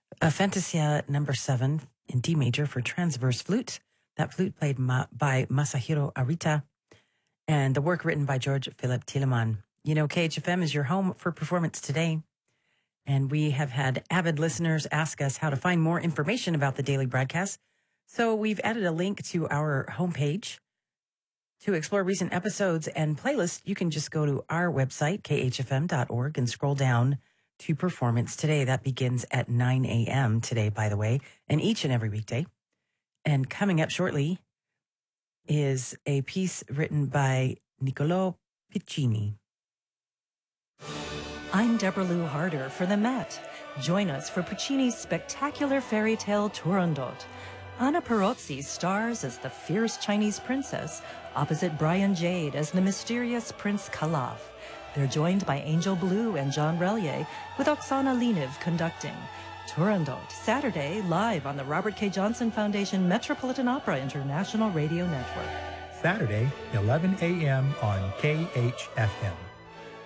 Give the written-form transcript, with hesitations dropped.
Fantasia number 7 in D major for transverse flute. That flute played by Masahiro Arita, and the work written by George Philip Telemann. You know, KHFM is your home for Performance Today, and we have had avid listeners ask us how to find more information about the daily broadcast. So we've added a link to our homepage to explore recent episodes and playlists. You can just go to our website, khfm.org, and scroll down to Performance Today. That begins at 9 a.m. today, by the way, and each and every weekday. And coming up shortly is a piece written by Niccolò Piccini. I'm Deborah Lou Harder for the Met. Join us for Puccini's spectacular fairy tale Turandot. Anna Perozzi stars as the fierce Chinese princess, opposite Brian Jade as the mysterious Prince Calaf. They're joined by Angel Blue and John Relier, with Oksana Liniv conducting. Turandot, Saturday, live on the Robert K. Johnson Foundation Metropolitan Opera International Radio Network. Saturday, 11 a.m. on KHFM.